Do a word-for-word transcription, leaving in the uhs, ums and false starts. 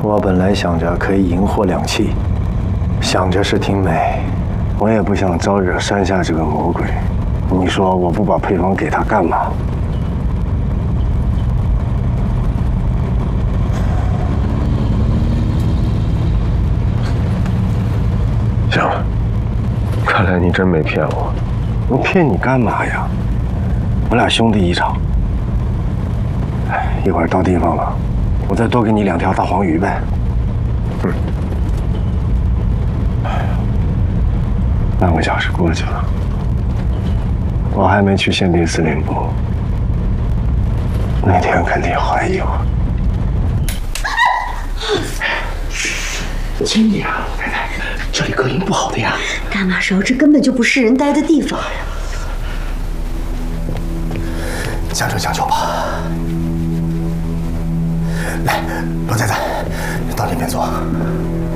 我本来想着可以赢获两气，想着是挺美，我也不想招惹山下这个魔鬼。你说我不把配方给他干嘛？行了，看来你真没骗我。我骗你干嘛呀？我俩兄弟一场。一会儿到地方了，我再多给你两条大黄鱼呗。嗯。半个小时过去了，我还没去宪兵司令部，那天肯定怀疑我。 轻点啊，太太，这里隔音不好的呀。 大马勺这根本就不是人待的地方。 将就将就吧。来，罗仔仔，到这边坐。